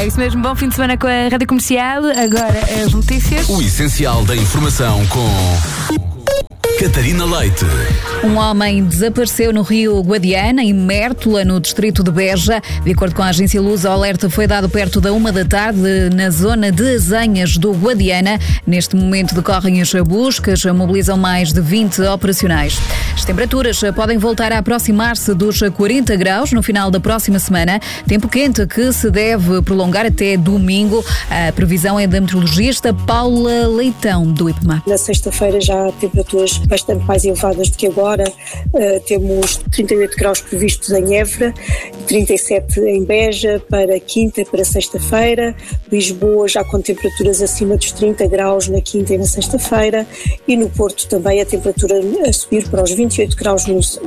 É isso mesmo, bom fim de semana com a Rádio Comercial. Agora as notícias. O essencial da informação com Catarina Leite. Um homem desapareceu no rio Guadiana, em Mértola, no distrito de Beja. De acordo com a agência Lusa, o alerta foi dado perto da 1 da tarde, na zona de Azenhas do Guadiana. Neste momento decorrem as buscas, mobilizam mais de 20 operacionais. As temperaturas podem voltar a aproximar-se dos 40 graus no final da próxima semana. Tempo quente que se deve prolongar até domingo. A previsão é da meteorologista Paula Leitão, do IPMA. Na sexta-feira já há temperaturas bastante mais elevadas do que agora. Temos 38 graus previstos em Évora, 37 em Beja para quinta e para sexta-feira. Lisboa já com temperaturas acima dos 30 graus na quinta e na sexta-feira. E no Porto também a temperatura a subir para os 28 graus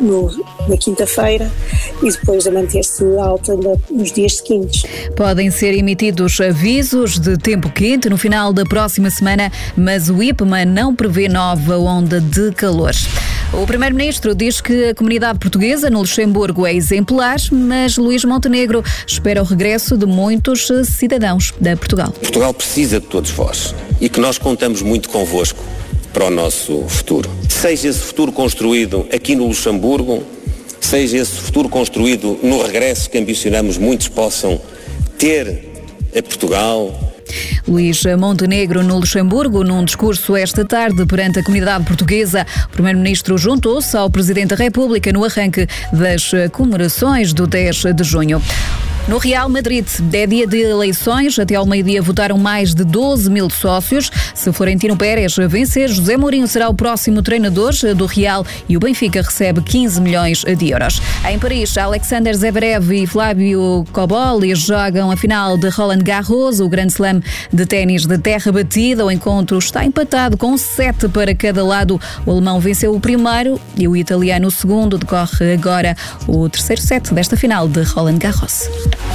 na quinta-feira e depois a manter-se alta nos dias seguintes. Podem ser emitidos avisos de tempo quente no final da próxima semana, mas o IPMA não prevê nova onda de calor. O Primeiro-Ministro diz que a comunidade portuguesa no Luxemburgo é exemplar, mas Luís Montenegro espera o regresso de muitos cidadãos de Portugal. Portugal precisa de todos vós e que nós contamos muito convosco para o nosso futuro. Seja esse futuro construído aqui no Luxemburgo, seja esse futuro construído no regresso que ambicionamos muitos possam ter a Portugal. Luís Montenegro no Luxemburgo, num discurso esta tarde perante a comunidade portuguesa. O Primeiro-Ministro juntou-se ao Presidente da República no arranque das comemorações do 10 de junho. No Real Madrid, é dia de eleições. Até ao meio-dia votaram mais de 12 mil sócios. Se Florentino Pérez vencer, José Mourinho será o próximo treinador do Real e o Benfica recebe 15 milhões de euros. Em Paris, Alexander Zverev e Flávio Cobolli jogam a final de Roland Garros, o Grand Slam de ténis de terra batida. O encontro está empatado com 7 para cada lado. O alemão venceu o primeiro e o italiano o segundo. Decorre agora o terceiro set desta final de Roland Garros.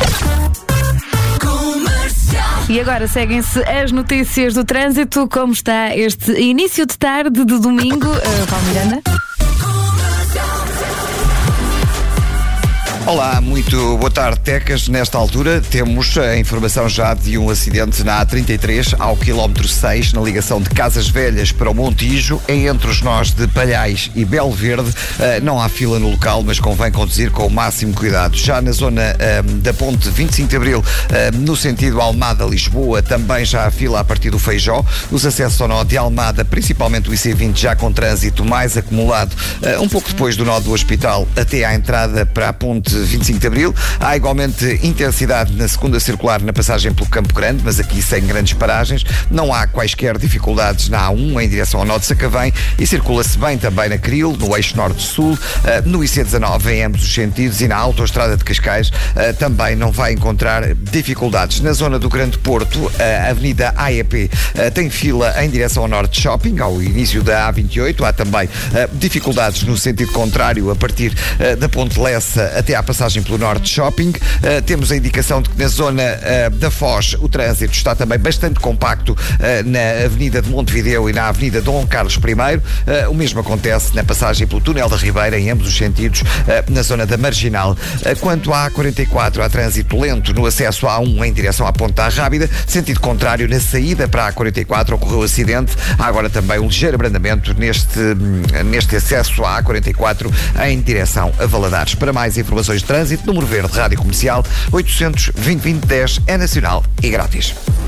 E agora seguem-se as notícias do trânsito. Como está este início de tarde de domingo? Paulo Miranda. Olá, muito boa tarde, Tecas. Nesta altura temos a informação já de um acidente na A33 ao quilómetro 6, na ligação de Casas Velhas para o Montijo, entre os nós de Palhais e Belo Verde. Não há fila no local, mas convém conduzir com o máximo cuidado. Já na zona da ponte 25 de Abril, no sentido Almada-Lisboa, também já há fila a partir do Feijó. Os acessos ao nó de Almada, principalmente o IC20, já com trânsito mais acumulado, um pouco depois do nó do Hospital até à entrada para a ponte 25 de Abril. Há igualmente intensidade na segunda circular na passagem pelo Campo Grande, mas aqui sem grandes paragens. Não há quaisquer dificuldades na A1 em direção ao nó de Sacavém e circula-se bem também na Cril, no eixo norte-sul, no IC19 em ambos os sentidos e na autoestrada de Cascais também não vai encontrar dificuldades. Na zona do Grande Porto, a avenida AEP tem fila em direção ao Norte Shopping, ao início da A28. Há também dificuldades no sentido contrário, a partir da Ponte Lessa até à passagem pelo Norte Shopping. Temos a indicação de que na zona da Foz o trânsito está também bastante compacto na Avenida de Montevideo e na Avenida Dom Carlos I. O mesmo acontece na passagem pelo Túnel da Ribeira, em ambos os sentidos, na zona da Marginal. Quanto à A44, há trânsito lento no acesso à A1 em direção à Ponta Rábida. Sentido contrário, na saída para a A44 ocorreu acidente. Há agora também um ligeiro abrandamento neste acesso à A44 em direção a Valadares. Para mais informações de trânsito, número verde Rádio Comercial 800 20 20 10 é nacional e grátis.